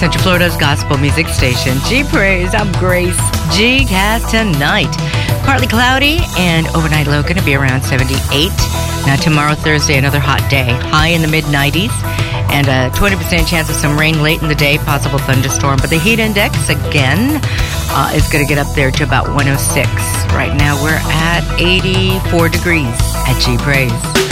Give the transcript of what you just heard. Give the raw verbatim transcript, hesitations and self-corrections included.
Central Florida's gospel music station. G Praise. I'm Grace G. Cast tonight. Partly cloudy and overnight low going to be around seventy-eight. Now tomorrow, Thursday, another hot day. High in the mid nineties and a twenty percent chance of some rain late in the day, possible thunderstorm. But the heat index, again, uh, is going to get up there to about one oh six. Right now, we're at eighty-four degrees at G Praise.